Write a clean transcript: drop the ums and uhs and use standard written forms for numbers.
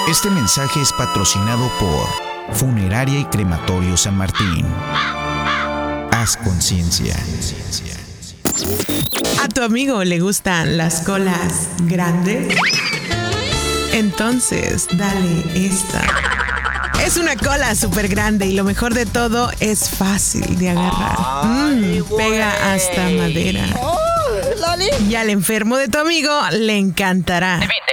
Este mensaje es patrocinado por Funeraria y Crematorio San Martín. Haz conciencia. ¿A tu amigo le gustan las colas grandes? Entonces, dale esta. Es una cola súper grande y lo mejor de todo es fácil de agarrar. Pega hasta madera. Y al enfermo de tu amigo le encantará.